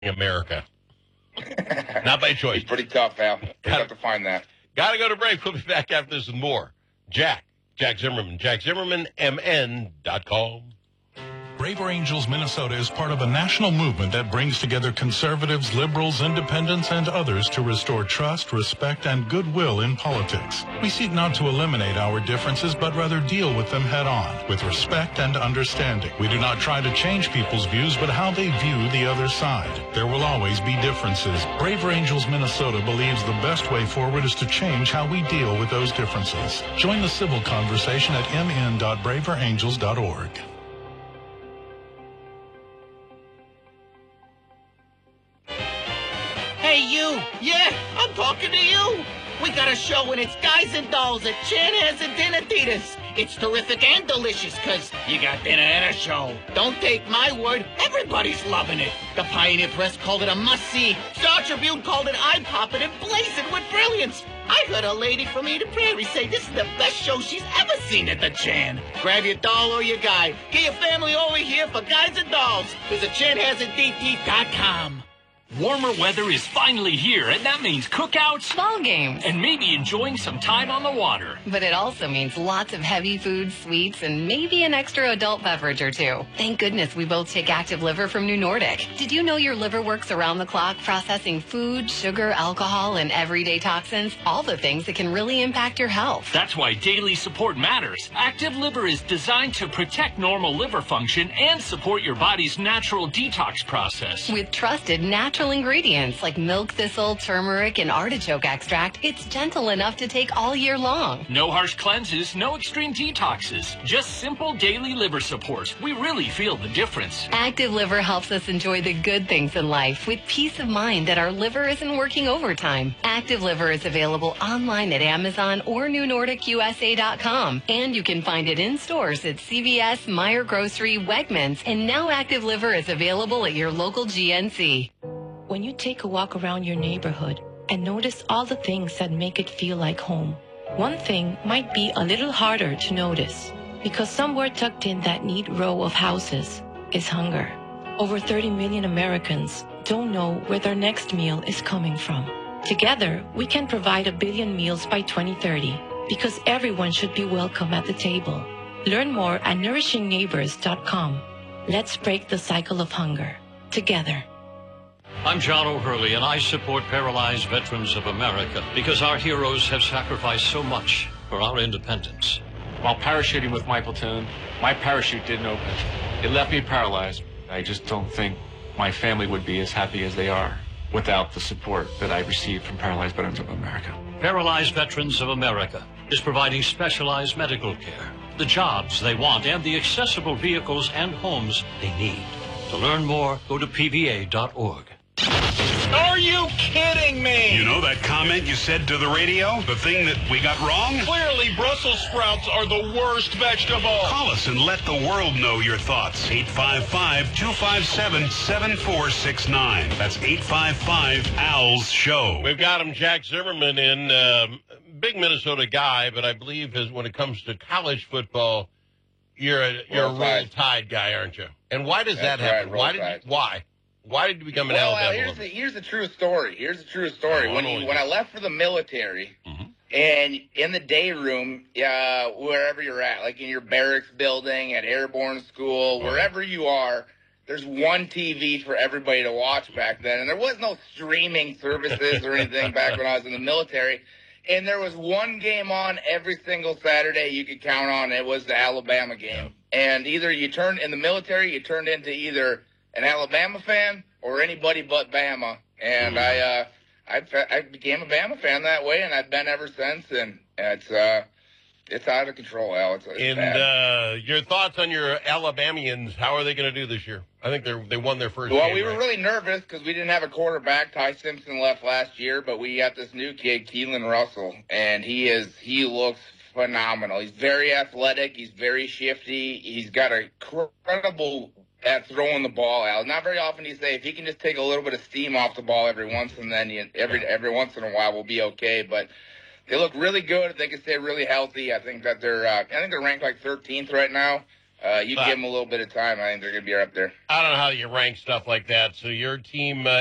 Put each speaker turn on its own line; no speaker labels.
America. Not by choice.
It's pretty tough, Al. We have to find that.
Got to go to break. We'll be back after this with more. Jack Zimmerman, JackZimmermanMN.com.
Braver Angels Minnesota is part of a national movement that brings together conservatives, liberals, independents, and others to restore trust, respect, and goodwill in politics. We seek not to eliminate our differences, but rather deal with them head on, with respect and understanding. We do not try to change people's views, but how they view the other side. There will always be differences. Braver Angels Minnesota believes the best way forward is to change how we deal with those differences. Join the civil conversation at mn.braverangels.org.
Hey, you! Yeah, I'm talking to you! We got a show and it's Guys and Dolls at Chanhassen and Dinner Theaters. It's terrific and delicious because you got dinner and a show. Don't take my word, everybody's loving it. The Pioneer Press called it a must-see. Star Tribune called it eye-popping and blazing with brilliance. I heard a lady from Eden Prairie say this is the best show she's ever seen at the Chan. Grab your doll or your guy. Get your family over here for Guys and Dolls. Visit ChanhassenDT.com.
Warmer weather is finally here, and that means cookouts,
ball games,
and maybe enjoying some time on the water.
But it also means lots of heavy food, sweets, and maybe an extra adult beverage or two. Thank goodness we both take Active Liver from New Nordic. Did you know your liver works around the clock processing food, sugar, alcohol, and everyday toxins? All the things that can really impact your health.
That's why daily support matters. Active Liver is designed to protect normal liver function and support your body's natural detox process.
With trusted natural ingredients like milk thistle, turmeric, and artichoke extract, it's gentle enough to take all year long.
No harsh cleanses, no extreme detoxes, just simple daily liver support. We really feel the difference.
Active Liver helps us enjoy the good things in life with peace of mind that our liver isn't working overtime. Active Liver is available online at Amazon or NewNordicUSA.com, and you can find it in stores at CVS, Meijer Grocery, Wegmans, and now Active Liver is available at your local GNC.
When you take a walk around your neighborhood and notice all the things that make it feel like home, one thing might be a little harder to notice because somewhere tucked in that neat row of houses is hunger. Over 30 million Americans don't know where their next meal is coming from. Together, we can provide 1 billion meals by 2030 because everyone should be welcome at the table. Learn more at nourishingneighbors.com. Let's break the cycle of hunger together.
I'm John O'Hurley, and I support Paralyzed Veterans of America because our heroes have sacrificed so much for our independence.
While parachuting with my platoon, my parachute didn't open. It left me paralyzed. I just don't think my family would be as happy as they are without the support that I received from Paralyzed Veterans of America.
Paralyzed Veterans of America is providing specialized medical care, the jobs they want, and the accessible vehicles and homes they need. To learn more, go to PVA.org.
Are you kidding me?
You know that comment you said to the radio? The thing that we got wrong?
Clearly, Brussels sprouts are the worst vegetable.
Call us and let the world know your thoughts. 855-257-7469. That's 855-ALS-SHOW.
We've got him, Jack Zimmerman, in big Minnesota guy, but I believe when it comes to college football, you're a Roll Tide guy, aren't you? And why does that happen? Why? Why did you become an Alabama?
Here's the true story. When I left for the military, and in the day room, wherever you're at, like in your barracks building, at airborne school, wherever you are, there's one TV for everybody to watch back then. And there was no streaming services or anything back when I was in the military. And there was one game on every single Saturday you could count on. It was the Alabama game. And either you turned in the military, you turned into either an Alabama fan or anybody but Bama. And I became a Bama fan that way, and I've been ever since. And it's out of control, Al. It's bad.
Your thoughts on your Alabamians? How are they going to do this year? I think they won their first game.
Well, we were really nervous because we didn't have a quarterback. Ty Simpson left last year, but we got this new kid, Keelan Russell, and he looks phenomenal. He's very athletic. He's very shifty. He's got a incredible at throwing the ball out. Not very often do you say if he can just take a little bit of steam off the ball every once and then every once in a while we'll be okay. But they look really good. They can stay really healthy. I think that they're ranked like 13th right now You give them a little bit of time, I think they're going to be up there.
I don't know how you rank stuff like that. So your team